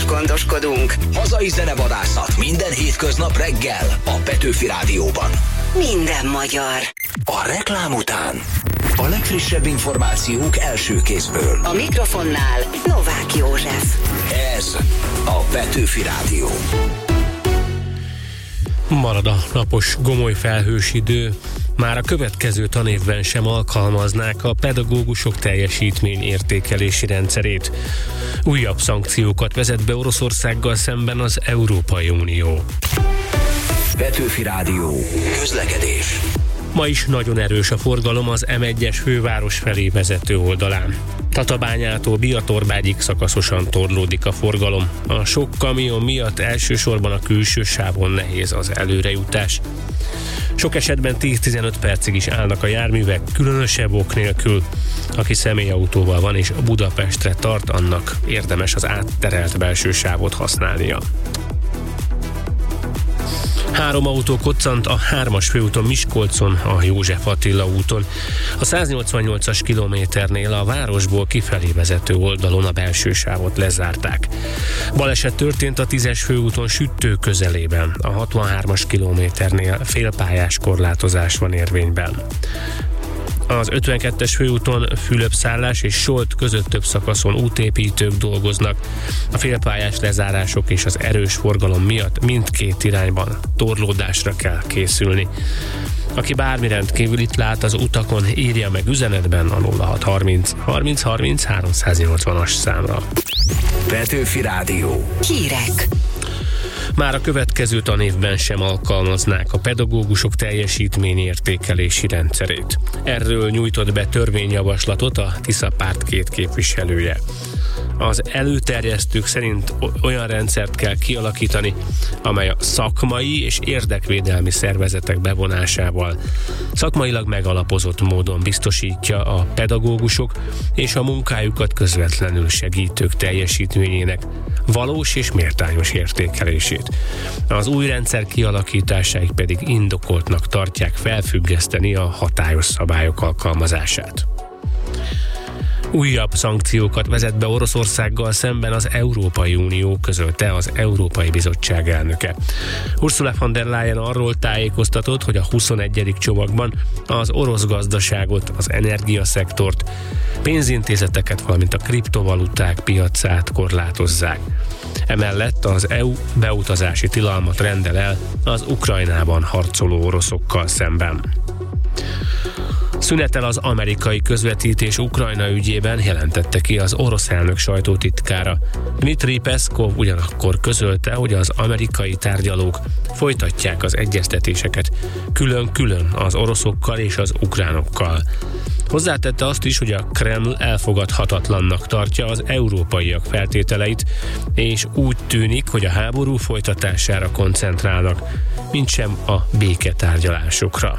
gondoskodunk. Hazai zenevadászat minden hétköznap reggel a Petőfi Rádióban. Minden magyar. A reklám után a legfrissebb információk első kézből. A mikrofonnál Novák József. Ez a Petőfi Rádió. Marad a napos, gomoly felhős idő. Már a következő tanévben sem alkalmaznák a pedagógusok teljesítményértékelési rendszerét. Újabb szankciókat vezet be Oroszországgal szemben az Európai Unió. Petőfi Rádió. Közlekedés. Ma is nagyon erős a forgalom az M1-es főváros felé vezető oldalán. Tatabányától Biatorbágyig szakaszosan torlódik a forgalom. A sok kamion miatt elsősorban a külső sávon nehéz az előrejutás. Sok esetben 10-15 percig is állnak a járművek, különösebb ok nélkül. Aki személyautóval van és Budapestre tart, annak érdemes az átterelt belső sávot használnia. 3 autó koccant a 3-as főúton Miskolcon, a József Attila úton. A 188-as kilométernél a városból kifelé vezető oldalon a belső sávot lezárták. Baleset történt a 10-es főúton Süttő közelében. A 63-as kilométernél félpályás korlátozás van érvényben. Az 52-es főúton Fülöp-szállás és Solt között több szakaszon útépítők dolgoznak. A félpályás lezárások és az erős forgalom miatt mindkét irányban torlódásra kell készülni. Aki bármi rendkívülit lát az utakon, írja meg üzenetben a 0630 30 30 380-as számra. Petőfi Rádió. Hírek. Már a következő tanévben sem alkalmaznák a pedagógusok teljesítményértékelési rendszerét. Erről nyújtott be törvényjavaslatot a Tisza párt 2 képviselője. Az előterjesztők szerint olyan rendszert kell kialakítani, amely a szakmai és érdekvédelmi szervezetek bevonásával szakmailag megalapozott módon biztosítja a pedagógusok és a munkájukat közvetlenül segítők teljesítményének valós és méltányos értékelését. Az új rendszer kialakításáig pedig indokoltnak tartják felfüggeszteni a hatályos szabályok alkalmazását. Újabb szankciókat vezet be Oroszországgal szemben az Európai Unió, közölte az Európai Bizottság elnöke. Ursula von der Leyen arról tájékoztatott, hogy a 21. csomagban az orosz gazdaságot, az energiaszektort, pénzintézeteket, valamint a kriptovaluták piacát korlátozzák. Emellett az EU beutazási tilalmat rendel el az Ukrajnában harcoló oroszokkal szemben. Szünetel az amerikai közvetítés Ukrajna ügyében, jelentette ki az orosz elnök sajtótitkára. Dmitry Peszkov ugyanakkor közölte, hogy az amerikai tárgyalók folytatják az egyeztetéseket külön-külön az oroszokkal és az ukránokkal. Hozzátette azt is, hogy a Kreml elfogadhatatlannak tartja az európaiak feltételeit, és úgy tűnik, hogy a háború folytatására koncentrálnak, mintsem a béketárgyalásokra.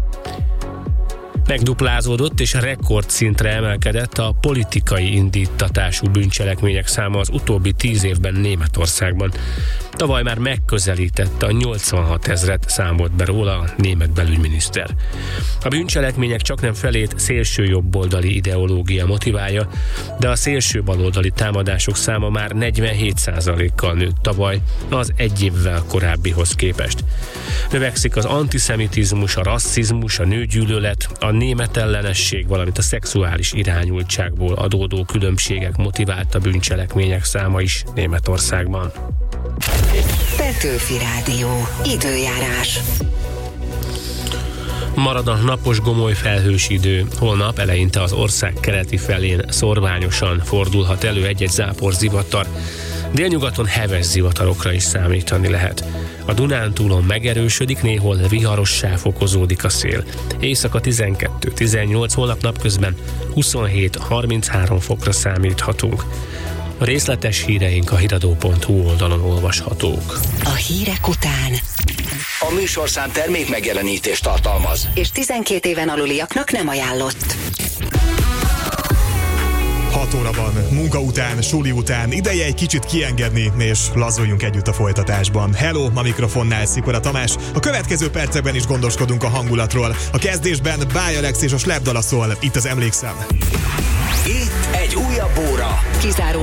Megduplázódott és rekordszintre emelkedett a politikai indítatású bűncselekmények száma az utóbbi 10 évben Németországban. Tavaly már megközelítette a 86 000-et, számolt be róla a német belügyminiszter. A bűncselekmények csaknem felét szélső jobboldali ideológia motiválja, de a szélső baloldali támadások száma már 47%-kal nőtt tavaly az egy évvel korábbihoz képest. Növekszik az antiszemitizmus, a rasszizmus, a nőgyűlölet, a németellenesség, valamint a szexuális irányultságból adódó különbségek motiválta bűncselekmények száma is Németországban. Petőfi Rádió. Időjárás. Marad a napos, gomoly felhős idő. Holnap eleinte az ország keleti felén szorványosan fordulhat elő egy-egy záporzivatar. Délnyugaton heves zivatarokra is számítani lehet. A Dunántúlon megerősödik, néhol viharossá fokozódik a szél. Éjszaka 12-18, holnap napközben 27-33 fokra számíthatunk. A részletes híreink a hiradó.hu oldalon olvashatók. A hírek után A műsorszám termék megjelenítést tartalmaz, és 12 éven aluliaknak nem ajánlott. 6 óra van, munka után, suli után, ideje egy kicsit kiengedni, és lazuljunk együtt a folytatásban. Hello, a mikrofonnál Szikora Tamás. A következő percekben is gondoskodunk a hangulatról. A kezdésben Báj Alex és a Slepdala szól. Itt az Emlékszem. itt egy újabb óra. Kizárólag